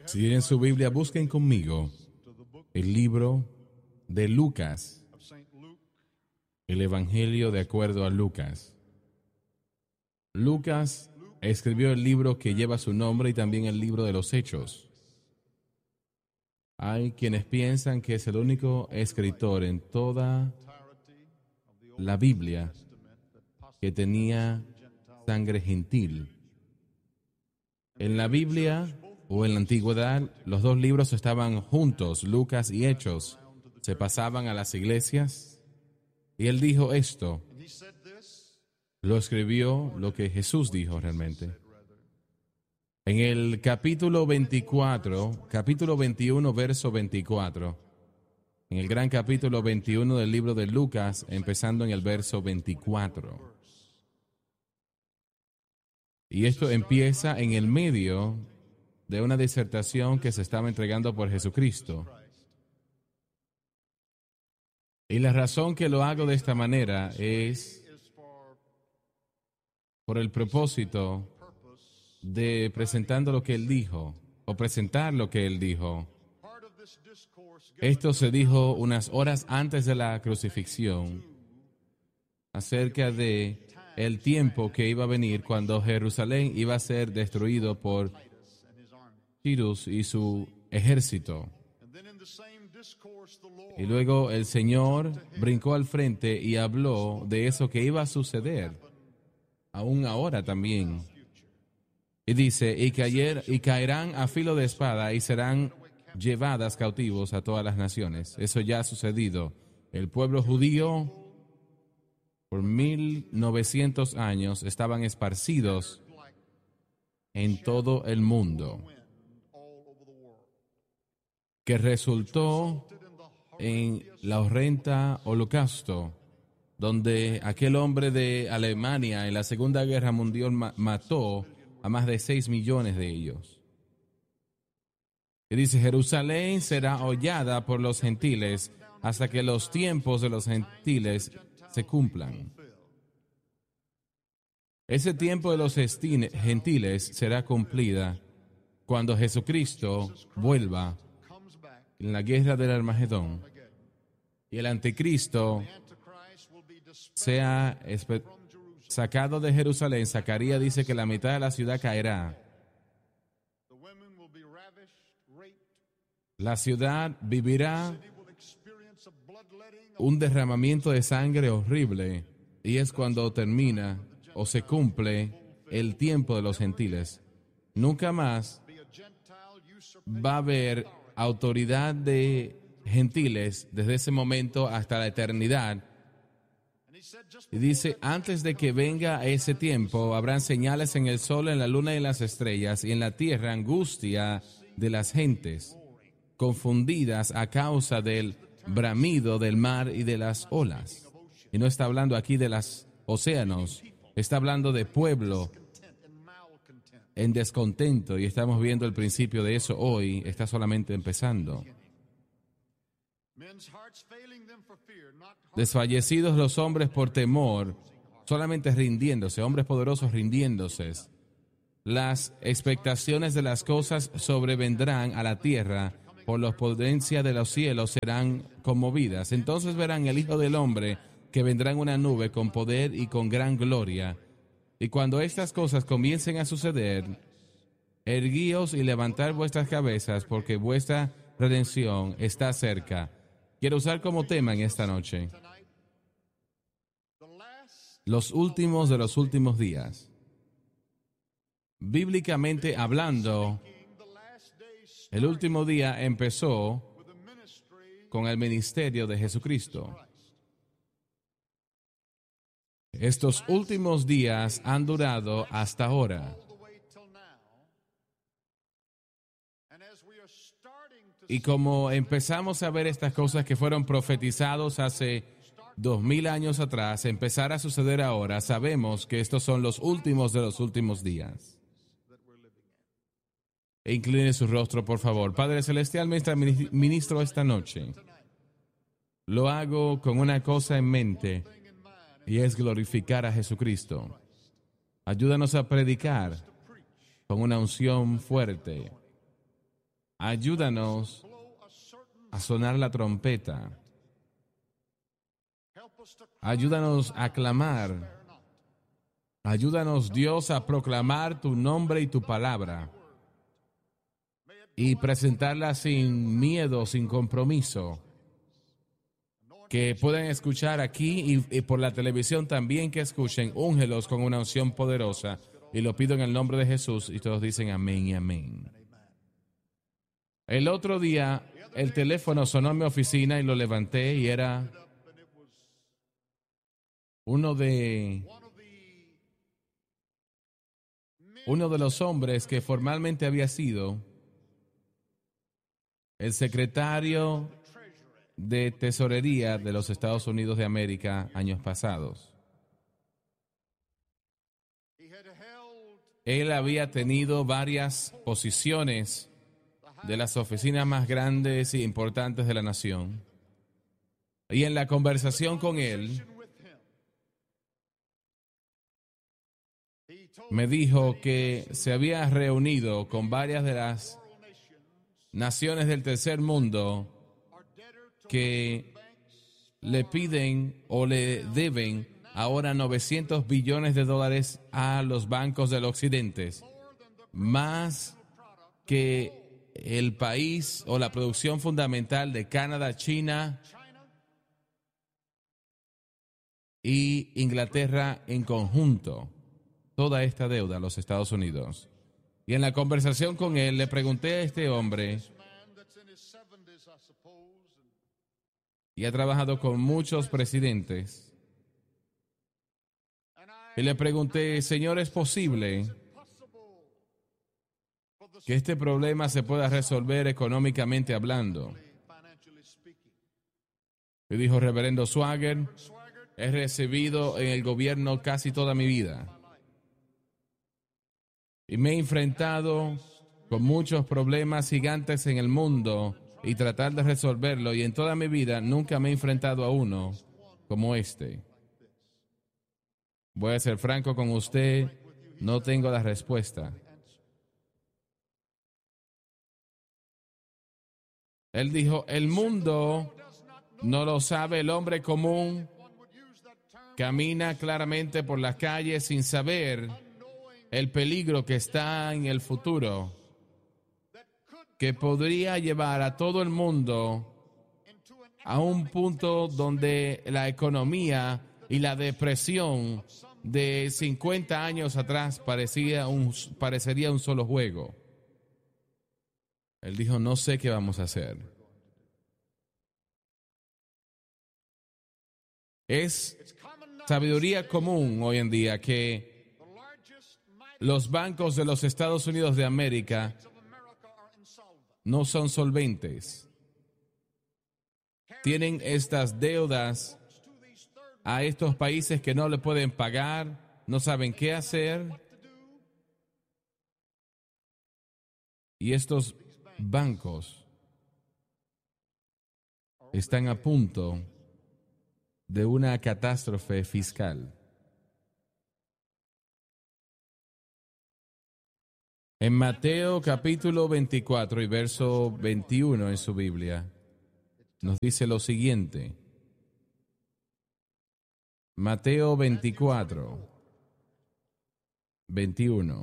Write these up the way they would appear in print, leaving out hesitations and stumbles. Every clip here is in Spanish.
Si tienen su Biblia, busquen conmigo el libro de Lucas, el Evangelio de acuerdo a Lucas. Lucas escribió el libro que lleva su nombre y también el libro de los Hechos. Hay quienes piensan que es el único escritor en toda la Biblia que tenía sangre gentil. En la Biblia o en la antigüedad, los dos libros estaban juntos, Lucas y Hechos. Se pasaban a las iglesias y él dijo esto. Lo escribió lo que Jesús dijo realmente. En el capítulo 24, capítulo 21, verso 24, en el gran capítulo 21 del libro de Lucas, empezando en el verso 24. Y esto empieza en el medio de una disertación que se estaba entregando por Jesucristo. Y la razón que lo hago de esta manera es por el propósito de presentando lo que él dijo, o presentar lo que él dijo. Esto se dijo unas horas antes de la crucifixión, acerca de el tiempo que iba a venir cuando Jerusalén iba a ser destruido por Tirus y su ejército. Y luego el Señor brincó al frente y habló de eso que iba a suceder, aún ahora también. Y dice, y caerán a filo de espada y serán llevadas cautivos a todas las naciones. Eso ya ha sucedido. El pueblo judío, por 1900 años, estaban esparcidos en todo el mundo, que resultó en la horrenda holocausto, donde aquel hombre de Alemania en la Segunda Guerra Mundial mató a más de 6 millones de ellos. Y dice, Jerusalén será hollada por los gentiles hasta que los tiempos de los gentiles se cumplan. Ese tiempo de los gentiles será cumplida cuando Jesucristo vuelva en la guerra del Armagedón y el anticristo sea sacado de Jerusalén. Zacarías dice que la mitad de la ciudad caerá. La ciudad vivirá un derramamiento de sangre horrible, y es cuando termina o se cumple el tiempo de los gentiles. Nunca más va a haber autoridad de gentiles desde ese momento hasta la eternidad. Y dice, antes de que venga ese tiempo, habrán señales en el sol, en la luna y en las estrellas, y en la tierra angustia de las gentes, confundidas a causa del bramido del mar y de las olas. Y no está hablando aquí de los océanos, está hablando de pueblo en descontento, y estamos viendo el principio de eso hoy, está solamente empezando. Desfallecidos los hombres por temor, solamente rindiéndose, hombres poderosos rindiéndose. Las expectaciones de las cosas sobrevendrán a la tierra, por la potencia de los cielos serán conmovidas. Entonces verán el Hijo del Hombre que vendrá en una nube con poder y con gran gloria. Y cuando estas cosas comiencen a suceder, erguíos y levantad vuestras cabezas, porque vuestra redención está cerca. Quiero usar como tema en esta noche los últimos de los últimos días. Bíblicamente hablando, el último día empezó con el ministerio de Jesucristo. Estos últimos días han durado hasta ahora. Y como empezamos a ver estas cosas que fueron profetizados hace 2000 años atrás, empezar a suceder ahora, sabemos que estos son los últimos de los últimos días. Incline su rostro, por favor. Padre Celestial, mientras ministro esta noche, lo hago con una cosa en mente, y es glorificar a Jesucristo. Ayúdanos a predicar con una unción fuerte. ayúdanos a sonar la trompeta. Ayúdanos a clamar. Ayúdanos, Dios, a proclamar tu nombre y tu palabra y presentarla sin miedo, sin compromiso. Que puedan escuchar aquí y por la televisión también que escuchen. Úngelos con una unción poderosa. Y lo pido en el nombre de Jesús y todos dicen amén y amén. El otro día el teléfono sonó en mi oficina y lo levanté y era uno de los hombres que formalmente había sido el secretario de Tesorería de los Estados Unidos de América años pasados. Él había tenido varias posiciones de las oficinas más grandes e importantes de la nación. Y en la conversación con él, me dijo que se había reunido con varias de las naciones del tercer mundo que le piden o le deben ahora 900 billones de dólares a los bancos del occidente, más que el país o la producción fundamental de Canadá, China y Inglaterra en conjunto. Toda esta deuda a los Estados Unidos. Y en la conversación con él le pregunté a este hombre, y ha trabajado con muchos presidentes, y le pregunté, Señor, ¿es posible que este problema se pueda resolver económicamente hablando? Y dijo, Reverendo Swagger, he recibido en el gobierno casi toda mi vida. Y me he enfrentado con muchos problemas gigantes en el mundo y tratar de resolverlo. Y en toda mi vida nunca me he enfrentado a uno como este. Voy a ser franco con usted, no tengo la respuesta. Él dijo, el mundo no lo sabe, el hombre común camina claramente por las calles sin saber el peligro que está en el futuro, que podría llevar a todo el mundo a un punto donde la economía y la depresión de 50 años atrás parecería un solo juego. Él dijo, no sé qué vamos a hacer. Es sabiduría común hoy en día que los bancos de los Estados Unidos de América no son solventes. Tienen estas deudas a estos países que no le pueden pagar, no saben qué hacer. Y estos bancos están a punto de una catástrofe fiscal. En Mateo capítulo 24 y verso 21 en su Biblia, nos dice lo siguiente. Mateo 24, 21.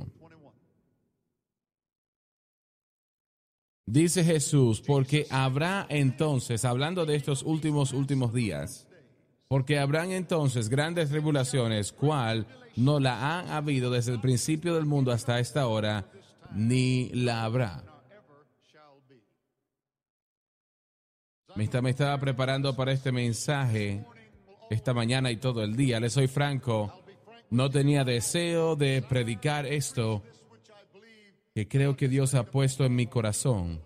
Dice Jesús, porque habrá entonces, hablando de estos últimos días, porque habrán entonces grandes tribulaciones, cual no la ha habido desde el principio del mundo hasta esta hora, ni la habrá. Me estaba preparando para este mensaje esta mañana y todo el día. Les soy franco, no tenía deseo de predicar esto que creo que Dios ha puesto en mi corazón.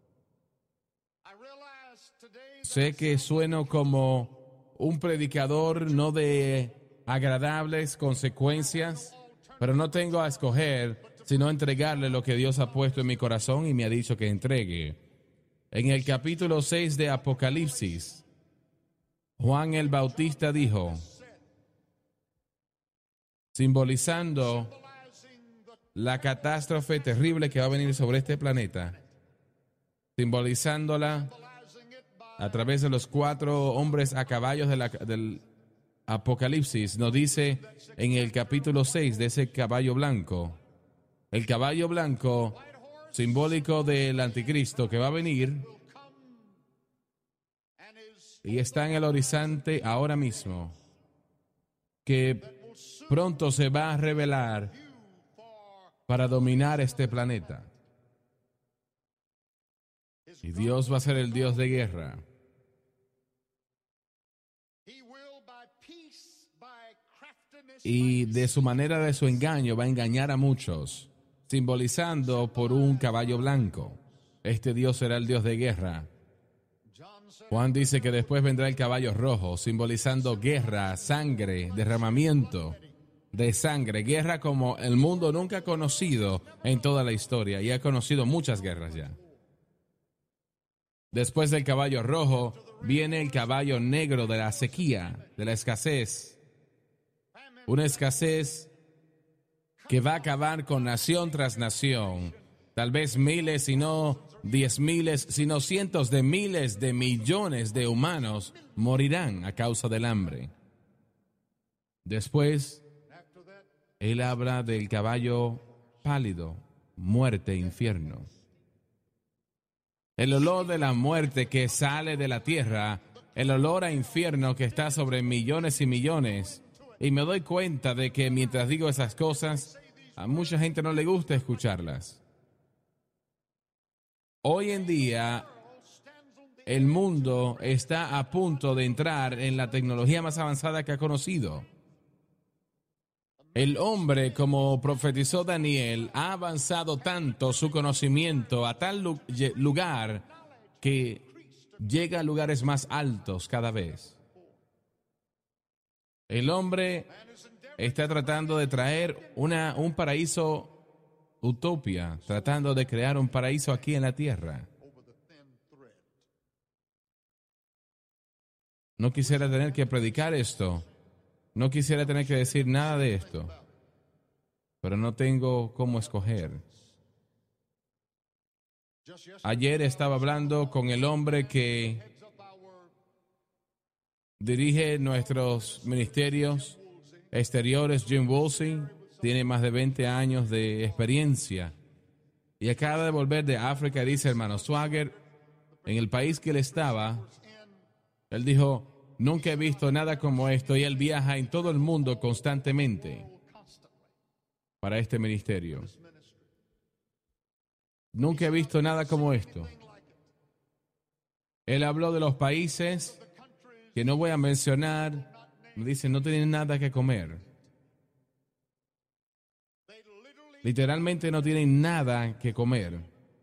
Sé que sueno como un predicador no de agradables consecuencias, pero no tengo a escoger sino entregarle lo que Dios ha puesto en mi corazón y me ha dicho que entregue. En el capítulo 6 de Apocalipsis, Juan el Bautista dijo, simbolizando la catástrofe terrible que va a venir sobre este planeta, simbolizándola a través de los 4 hombres a caballos del Apocalipsis. Nos dice en el capítulo 6 de ese caballo blanco. El caballo blanco, simbólico del anticristo que va a venir y está en el horizonte ahora mismo, que pronto se va a revelar para dominar este planeta. Y Dios va a ser el Dios de guerra. Y de su manera de su engaño va a engañar a muchos, simbolizando por un caballo blanco. Este Dios será el Dios de guerra. Juan dice que después vendrá el caballo rojo, simbolizando guerra, sangre, derramamiento de sangre. Guerra como el mundo nunca ha conocido en toda la historia, y ha conocido muchas guerras ya. Después del caballo rojo viene el caballo negro de la sequía, de la escasez. Una escasez que va a acabar con nación tras nación. Tal vez miles, si no 10,000, sino cientos de miles de millones de humanos morirán a causa del hambre. Después, él habla del caballo pálido, muerte, infierno. El olor de la muerte que sale de la tierra, el olor a infierno que está sobre millones y millones. Y me doy cuenta de que mientras digo esas cosas, a mucha gente no le gusta escucharlas. Hoy en día, el mundo está a punto de entrar en la tecnología más avanzada que ha conocido. El hombre, como profetizó Daniel, ha avanzado tanto su conocimiento a tal lugar que llega a lugares más altos cada vez. El hombre está tratando de traer un paraíso utopia, tratando de crear un paraíso aquí en la tierra. No quisiera tener que predicar esto. No quisiera tener que decir nada de esto. Pero no tengo cómo escoger. Ayer estaba hablando con el hombre que dirige nuestros ministerios exteriores, Jim Woolsey. Tiene más de 20 años de experiencia y acaba de volver de África. Dice, hermano Swagger, en el país que él estaba, él dijo, nunca he visto nada como esto, y él viaja en todo el mundo constantemente para este ministerio. Nunca he visto nada como esto. Él habló de los países que no voy a mencionar. Me dicen, no tienen nada que comer. Literalmente no tienen nada que comer.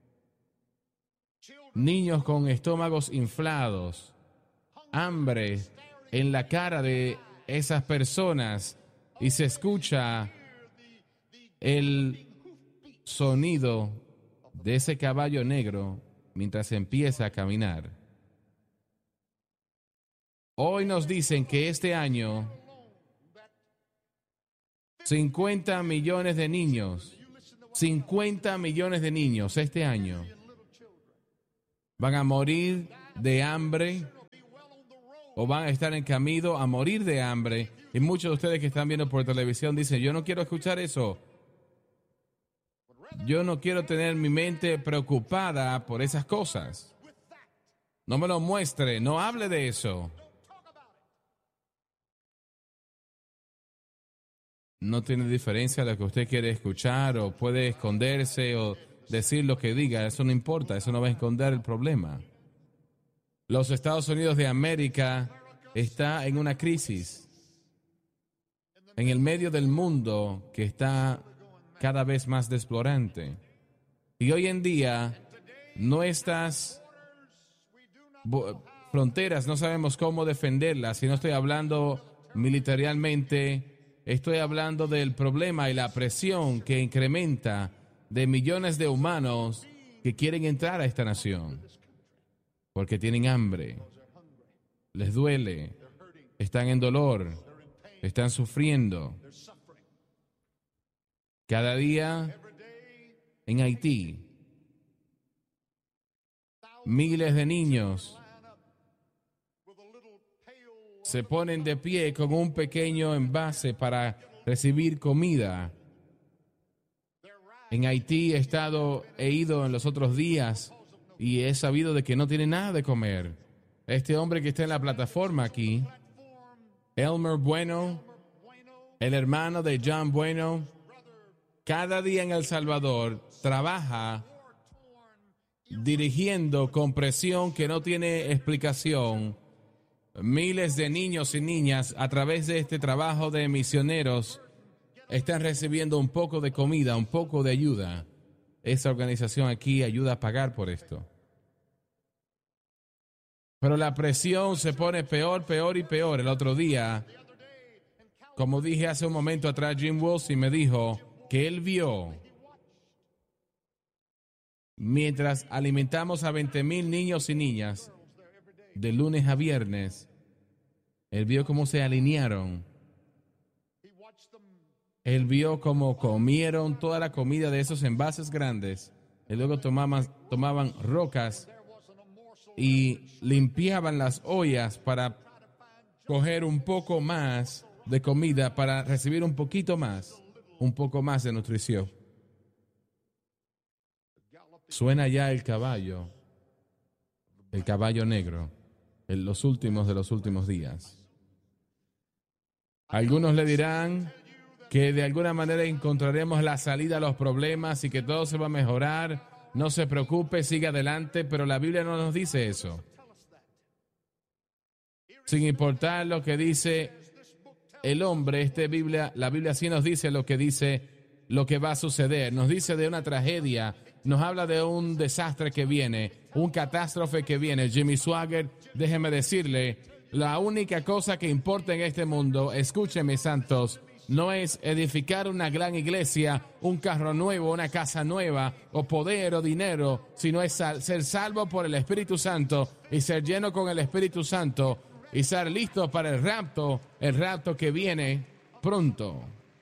Niños con estómagos inflados, hambre en la cara de esas personas, y se escucha el sonido de ese caballo negro mientras empieza a caminar. Hoy nos dicen que este año 50 millones de niños este año van a morir de hambre o van a estar en camino a morir de hambre. Y muchos de ustedes que están viendo por televisión dicen, yo no quiero escuchar eso. Yo no quiero tener mi mente preocupada por esas cosas. No me lo muestre, no hable de eso. No tiene diferencia lo que usted quiere escuchar, o puede esconderse o decir lo que diga. Eso no importa, eso no va a esconder el problema. Los Estados Unidos de América está en una crisis, en el medio del mundo que está cada vez más desbordante. Y hoy en día, nuestras fronteras no sabemos cómo defenderlas. Y no estoy hablando militarmente. Estoy hablando del problema y la presión que incrementa de millones de humanos que quieren entrar a esta nación porque tienen hambre, les duele, están en dolor, están sufriendo. Cada día en Haití, Miles de niños se ponen de pie con un pequeño envase para recibir comida. En Haití he ido en los otros días y he sabido de que no tiene nada de comer. Este hombre que está en la plataforma aquí, Elmer Bueno, el hermano de John Bueno, cada día en El Salvador trabaja dirigiendo con presión que no tiene explicación. Miles de niños y niñas a través de este trabajo de misioneros están recibiendo un poco de comida, un poco de ayuda. Esta organización aquí ayuda a pagar por esto. Pero la presión se pone peor, peor y peor. El otro día, como dije hace un momento atrás, Jim Woolsey me dijo que él vio, mientras alimentamos a 20,000 niños y niñas, de lunes a viernes, él vio cómo se alinearon. Él vio cómo comieron toda la comida de esos envases grandes y luego tomaban rocas y limpiaban las ollas para coger un poco más de comida, para recibir un poco más de nutrición. Suena ya el caballo negro, en los últimos de los últimos días. Algunos le dirán que de alguna manera encontraremos la salida a los problemas y que todo se va a mejorar. No se preocupe, siga adelante, pero la Biblia no nos dice eso. Sin importar lo que dice el hombre, la Biblia sí nos dice lo que va a suceder. Nos dice de una tragedia, nos habla de un desastre que viene, un catástrofe que viene. Jimmy Swaggart, déjeme decirle, la única cosa que importa en este mundo, escúcheme santos, no es edificar una gran iglesia, un carro nuevo, una casa nueva, o poder o dinero, sino es ser salvo por el Espíritu Santo y ser lleno con el Espíritu Santo y estar listo para el rapto que viene pronto.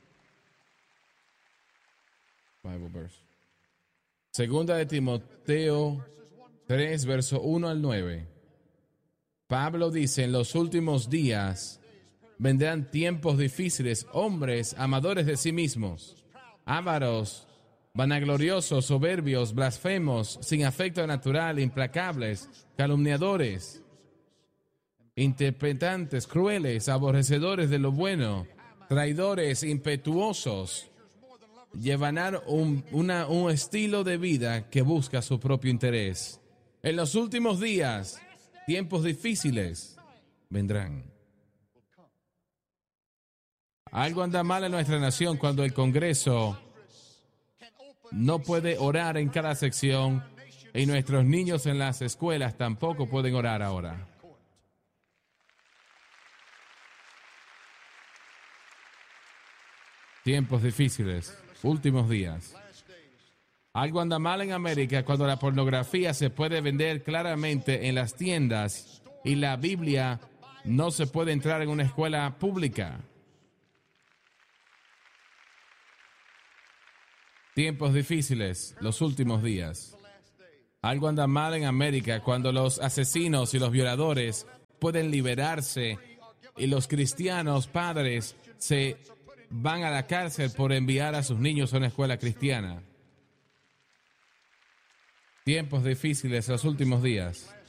Bible verse. Segunda de Timoteo 3, verso 1 al 9. Pablo dice, en los últimos días vendrán tiempos difíciles, hombres amadores de sí mismos, ávaros, vanagloriosos, soberbios, blasfemos, sin afecto natural, implacables, calumniadores, interpretantes, crueles, aborrecedores de lo bueno, traidores, impetuosos, llevarán un estilo de vida que busca su propio interés. En los últimos días, tiempos difíciles vendrán. Algo anda mal en nuestra nación cuando el Congreso no puede orar en cada sección y nuestros niños en las escuelas tampoco pueden orar ahora. Tiempos difíciles, últimos días. Algo anda mal en América cuando la pornografía se puede vender claramente en las tiendas y la Biblia no se puede entrar en una escuela pública. Tiempos difíciles, los últimos días. Algo anda mal en América cuando los asesinos y los violadores pueden liberarse y los cristianos padres se van a la cárcel por enviar a sus niños a una escuela cristiana. Tiempos difíciles, los últimos días.